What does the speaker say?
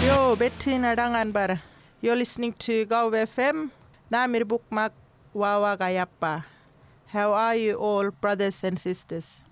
Yo, Betty Nadangan bar. You're listening to Go FM. Namir Bukmak Wawa Gayapa. How are you all, brothers and sisters?